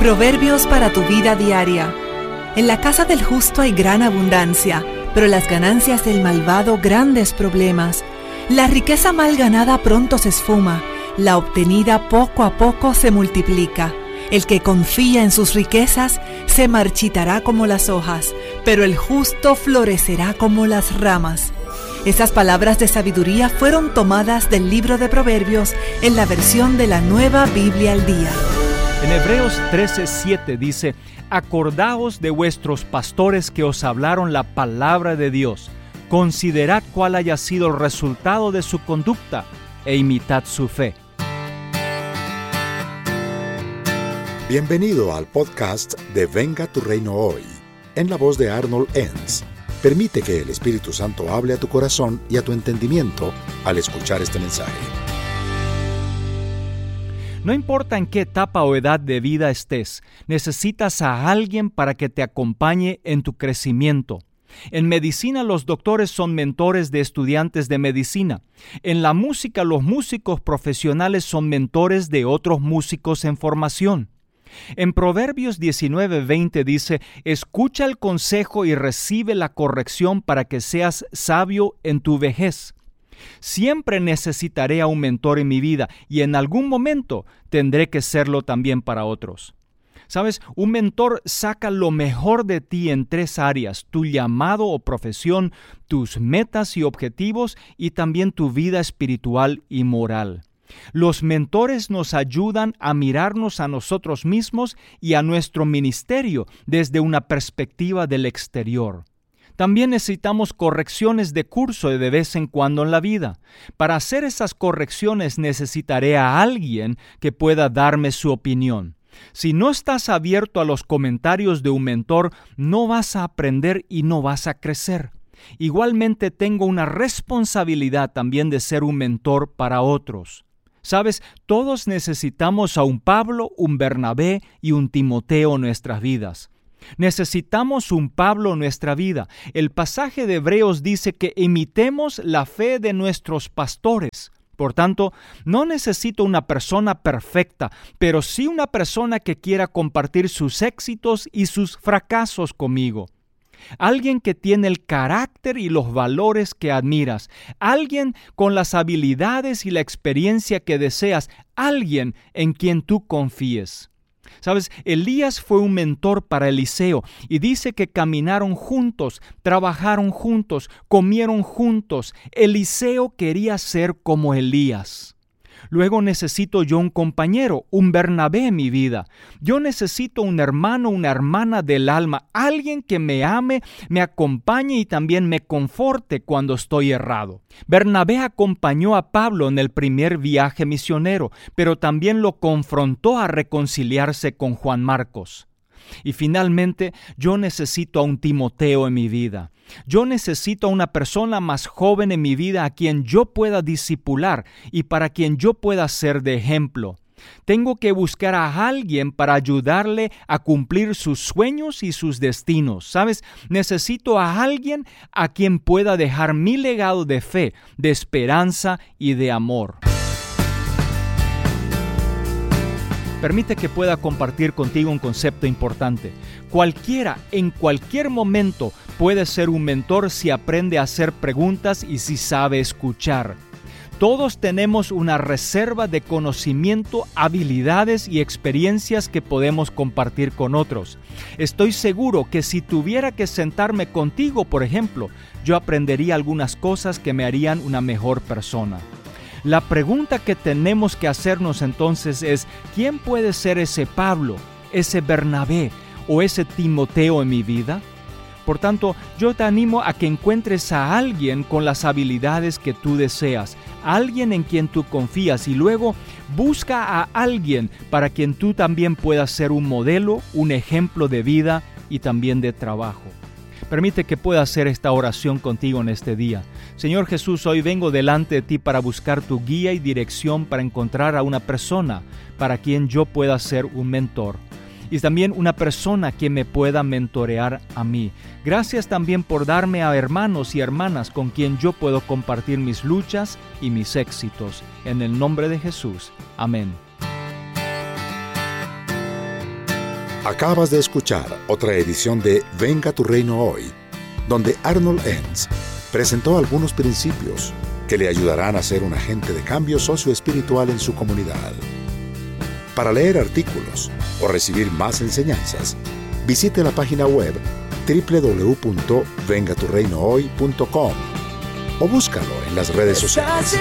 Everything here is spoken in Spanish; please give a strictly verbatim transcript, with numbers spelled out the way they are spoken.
Proverbios para tu vida diaria. En la casa del justo hay gran abundancia, pero las ganancias del malvado grandes problemas. La riqueza mal ganada pronto se esfuma, la obtenida poco a poco se multiplica. El que confía en sus riquezas se marchitará como las hojas, pero el justo florecerá como las ramas. Esas palabras de sabiduría fueron tomadas del libro de Proverbios en la versión de la Nueva Biblia al Día. En Hebreos trece siete dice: acordaos de vuestros pastores que os hablaron la palabra de Dios. Considerad cuál haya sido el resultado de su conducta e imitad su fe. Bienvenido al podcast de Venga tu Reino Hoy, en la voz de Arnold Enns. Permite que el Espíritu Santo hable a tu corazón y a tu entendimiento al escuchar este mensaje. No importa en qué etapa o edad de vida estés, necesitas a alguien para que te acompañe en tu crecimiento. En medicina, los doctores son mentores de estudiantes de medicina. En la música, los músicos profesionales son mentores de otros músicos en formación. En Proverbios diecinueve veinte dice: escucha el consejo y recibe la corrección para que seas sabio en tu vejez. Siempre necesitaré a un mentor en mi vida y en algún momento tendré que serlo también para otros. ¿Sabes? Un mentor saca lo mejor de ti en tres áreas: tu llamado o profesión, tus metas y objetivos y también tu vida espiritual y moral. Los mentores nos ayudan a mirarnos a nosotros mismos y a nuestro ministerio desde una perspectiva del exterior. También necesitamos correcciones de curso de vez en cuando en la vida. Para hacer esas correcciones necesitaré a alguien que pueda darme su opinión. Si no estás abierto a los comentarios de un mentor, no vas a aprender y no vas a crecer. Igualmente tengo una responsabilidad también de ser un mentor para otros. ¿Sabes? Todos necesitamos a un Pablo, un Bernabé y un Timoteo en nuestras vidas. Necesitamos un Pablo en nuestra vida. El pasaje de Hebreos dice que imitemos la fe de nuestros pastores. Por tanto, no necesito una persona perfecta, pero sí una persona que quiera compartir sus éxitos y sus fracasos conmigo. Alguien que tiene el carácter y los valores que admiras. Alguien con las habilidades y la experiencia que deseas. Alguien en quien tú confíes. ¿Sabes? Elías fue un mentor para Eliseo y dice que caminaron juntos, trabajaron juntos, comieron juntos. Eliseo quería ser como Elías. Luego necesito yo un compañero, un Bernabé en mi vida. Yo necesito un hermano, una hermana del alma, alguien que me ame, me acompañe y también me conforte cuando estoy errado. Bernabé acompañó a Pablo en el primer viaje misionero, pero también lo confrontó a reconciliarse con Juan Marcos. Y finalmente, yo necesito a un Timoteo en mi vida. Yo necesito a una persona más joven en mi vida a quien yo pueda discipular y para quien yo pueda ser de ejemplo. Tengo que buscar a alguien para ayudarle a cumplir sus sueños y sus destinos. ¿Sabes? Necesito a alguien a quien pueda dejar mi legado de fe, de esperanza y de amor. Permite que pueda compartir contigo un concepto importante. Cualquiera, en cualquier momento, puede ser un mentor si aprende a hacer preguntas y si sabe escuchar. Todos tenemos una reserva de conocimiento, habilidades y experiencias que podemos compartir con otros. Estoy seguro que si tuviera que sentarme contigo, por ejemplo, yo aprendería algunas cosas que me harían una mejor persona. La pregunta que tenemos que hacernos entonces es: ¿quién puede ser ese Pablo, ese Bernabé o ese Timoteo en mi vida? Por tanto, yo te animo a que encuentres a alguien con las habilidades que tú deseas, alguien en quien tú confías y luego busca a alguien para quien tú también puedas ser un modelo, un ejemplo de vida y también de trabajo. Permite que pueda hacer esta oración contigo en este día. Señor Jesús, hoy vengo delante de ti para buscar tu guía y dirección para encontrar a una persona para quien yo pueda ser un mentor. Y también una persona que me pueda mentorear a mí. Gracias también por darme a hermanos y hermanas con quien yo puedo compartir mis luchas y mis éxitos. En el nombre de Jesús. Amén. Acabas de escuchar otra edición de Venga tu Reino Hoy, donde Arnold Enns presentó algunos principios que le ayudarán a ser un agente de cambio socioespiritual en su comunidad. Para leer artículos o recibir más enseñanzas, visite la página web doble u doble u doble u punto venga tu reino hoy punto com o búscalo en las redes sociales.